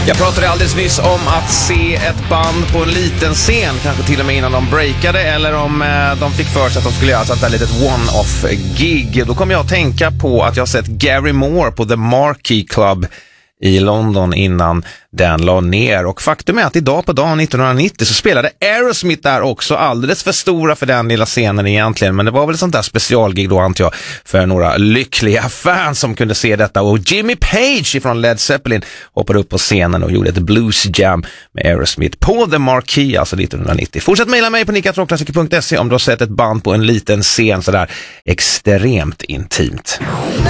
Jag pratade alldeles nyss om att se ett band på en liten scen, kanske till och med innan de breakade, eller om de fick för sig att de skulle göra ett litet one-off-gig. Då kom jag att tänka på att jag sett Gary Moore på The Marquee Club i London innan den la ner. Och faktum är att idag på dagen 1990 så spelade Aerosmith där också, alldeles för stora för den lilla scenen egentligen. Men det var väl sånt där specialgig då, antar jag, för några lyckliga fans som kunde se detta. Och Jimmy Page från Led Zeppelin hoppade upp på scenen och gjorde ett blues jam med Aerosmith på The Marquee, alltså 1990. Fortsätt mejla mig på nickatrockklassiker.se om du har sett ett band på en liten scen sådär extremt intimt.